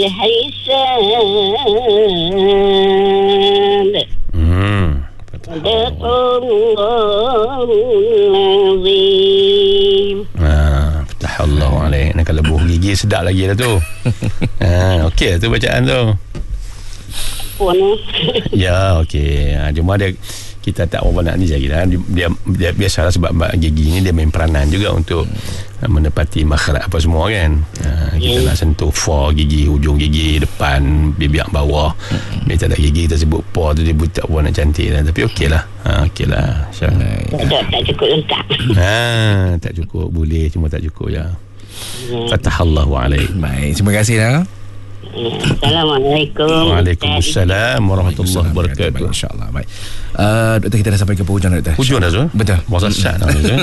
الحساب صدق الله العظيم. Allah alaih. Nak lebuh gigi sedap lagi dah tu. Okey tu bacaan tu. Ya, okey. Cuma dia kita tak apa nak ni lagi dah. Dia biasalah sebab gigi ni dia main peranan juga untuk menepati makhraj apa semua kan. Kita nak sentuh fa gigi, hujung gigi depan, bibir bawah. Bila tak ada gigi kita sebut pa tu dia butak pun nak cantik lah. Tapi okeylah. Okeylah. Tak cukup lengkap. Tak cukup boleh, cuma tak cukup ya. Fatahallahu alaih. Baik, terima kasih dah. Assalamualaikum. Waalaikumsalam warahmatullahi wabarakatuh. InsyaAllah. Baik. Doktor, kita dah sampai ke hujung dah, Doktor. Hujung dah, Zul? Betul. Masa syak dah, Zul.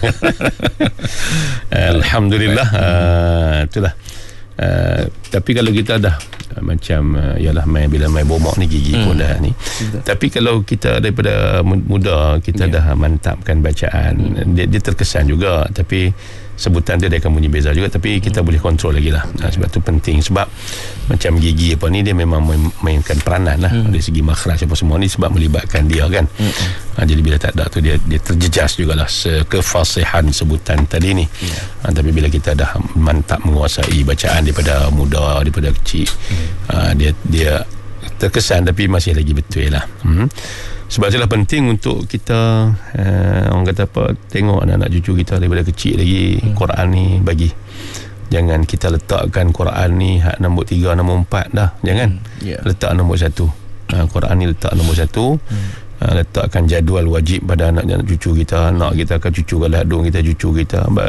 Alhamdulillah. Itulah. Tapi kalau kita dah macam ialah bila main bomok ni gigi pun dah ni. Tapi kalau kita daripada muda kita dah mantapkan bacaan, dia terkesan juga, tapi sebutan dia akan bunyi beza juga, tapi kita boleh kontrol lagi lah. Sebab tu penting, sebab macam gigi apa ni dia memang mainkan peranan lah dari segi makhraj apa semua ni, sebab melibatkan dia kan. Jadi bila tak ada tu dia terjejas jugalah kefasihan sebutan tadi ni. Tapi bila kita dah mantap menguasai bacaan daripada muda, daripada kecil, dia terkesan tapi masih lagi betul lah. Sebab itulah penting untuk kita orang kata apa, tengok anak-anak cucu kita daripada kecil lagi Quran ni bagi. Jangan kita letakkan Quran ni hak nombor 3, nombor 4 dah. Jangan letak nombor 1. Quran ni letak nombor 1. Letakkan jadual wajib pada anak-anak cucu kita. Anak kita akan cucu kalau adung kita, cucu kita.